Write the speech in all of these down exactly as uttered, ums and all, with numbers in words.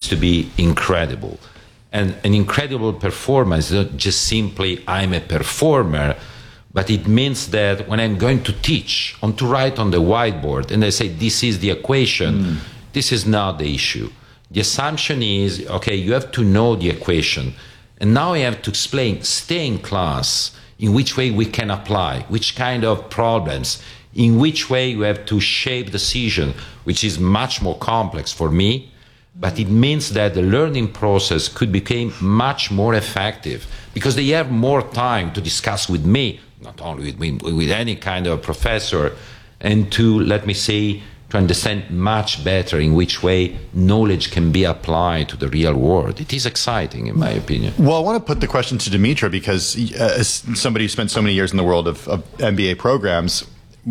to be incredible. And an incredible performance is not just simply I'm a performer, but it means that when I'm going to teach, on to write on the whiteboard, and I say this is the equation, mm. this is not the issue. The assumption is, okay, you have to know the equation, and now I have to explain, stay in class, in which way we can apply, which kind of problems, in which way you have to shape decision, which is much more complex for me, but it means that the learning process could become much more effective because they have more time to discuss with me, not only with me, with any kind of professor, and to, let me say, to understand much better in which way knowledge can be applied to the real world. It is exciting, in my opinion. Well, I want to put the question to Dimitra because uh, as somebody who spent so many years in the world of, of M B A programs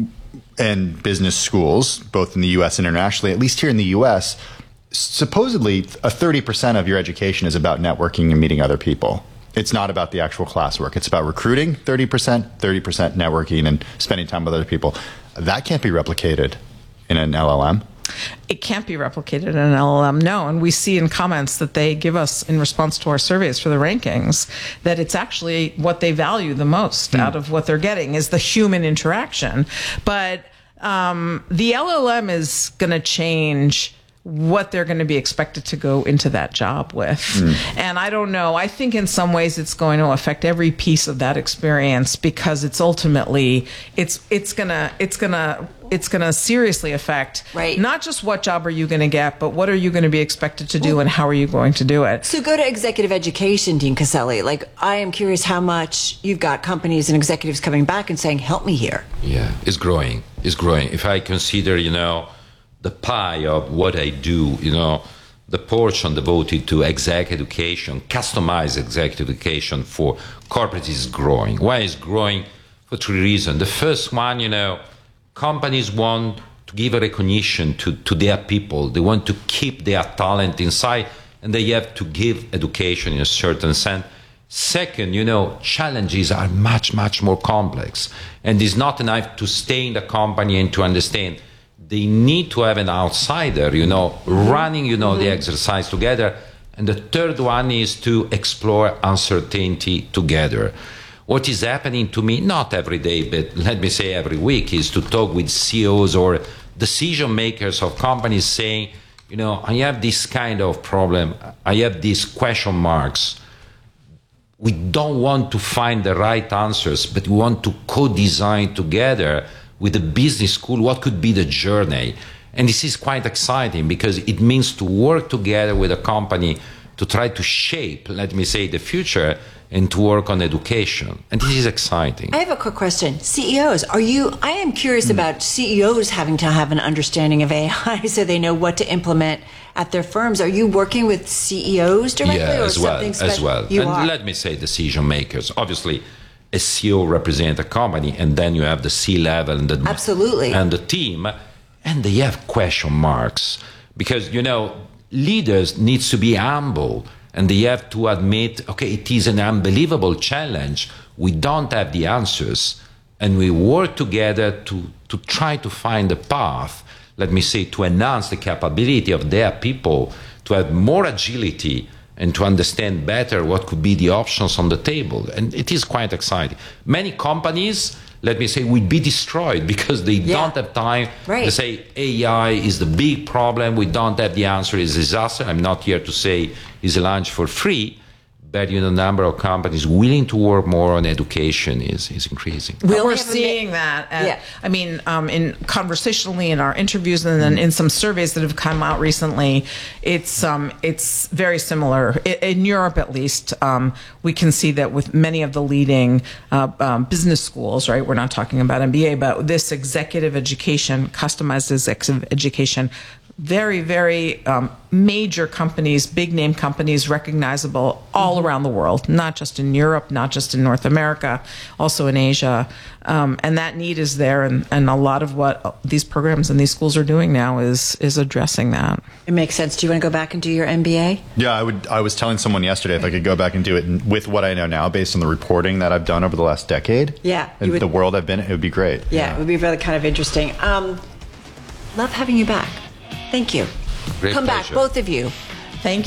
and business schools, both in the U S and internationally, at least here in the U S, supposedly a thirty percent of your education is about networking and meeting other people. It's not about the actual classwork. It's about recruiting, thirty percent, thirty percent networking and spending time with other people. That can't be replicated in an L L M. It can't be replicated in an L L M, no. And we see in comments that they give us in response to our surveys for the rankings that it's actually what they value the most mm. out of what they're getting is the human interaction. But um, the L L M is going to change what they're going to be expected to go into that job with. Mm. And I don't know. I think in some ways it's going to affect every piece of that experience because it's ultimately it's it's going to it's going to it's going to seriously affect right. not just what job are you going to get, but what are you going to be expected to do well, and how are you going to do it? So go to executive education, Dean Caselli. Like, I am curious how much you've got companies and executives coming back and saying, help me here. Yeah, it's growing. It's growing. If I consider, you know, the pie of what I do, you know, the portion devoted to executive education, customized executive education for corporates is growing. Why is growing? For three reasons. The first one, you know, companies want to give a recognition to, to their people. They want to keep their talent inside, and they have to give education in a certain sense. Second, you know, challenges are much, much more complex. And it's not enough to stay in the company and to understand. They need to have an outsider, you know, running, you know, mm-hmm. the exercise together. And the third one is to explore uncertainty together. What is happening to me, not every day, but let me say every week, is to talk with C E Os or decision makers of companies saying, you know, I have this kind of problem. I have these question marks. We don't want to find the right answers, but we want to co-design together with the business school, what could be the journey? And this is quite exciting because it means to work together with a company to try to shape, let me say, the future and to work on education. And this is exciting. I have a quick question. C E Os, are you, I am curious mm. about C E Os having to have an understanding of A I so they know what to implement at their firms. Are you working with C E Os directly yeah, or as well, something special? as well. You and are. Let me say decision makers. Obviously, a C E O represents a company, and then you have the C-level and the, Absolutely. and the team, and they have question marks. Because, you know, leaders needs to be humble, and they have to admit, okay, it is an unbelievable challenge. We don't have the answers, and we work together to, to try to find a path, let me say, to enhance the capability of their people, to have more agility, and to understand better what could be the options on the table. And it is quite exciting. Many companies, let me say, will be destroyed because they yeah. don't have time right. to say A I is the big problem, we don't have the answer, it's a disaster. I'm not here to say it's a lunch for free, but you know, the number of companies willing to work more on education is, is increasing. We'll We're seeing that. At, yeah. I mean, um, in conversationally in our interviews and then in some surveys that have come out recently, it's um, it's very similar. In, in Europe, at least, um, we can see that with many of the leading uh, um, business schools, right? We're not talking about M B A, but this executive education, customized executive education, very, very um, major companies, big name companies, recognizable all mm-hmm. around the world, not just in Europe, not just in North America, also in Asia. Um, and that need is there. And, and a lot of what these programs and these schools are doing now is is addressing that. It makes sense. Do you want to go back and do your M B A? Yeah, I would. I was telling someone yesterday if I could go back and do it with what I know now based on the reporting that I've done over the last decade. Yeah. And would, the world I've been in, it would be great. Yeah, yeah, it would be really kind of interesting. Um, love having you back. Thank you. Great Come pleasure. back, both of you. Thank you.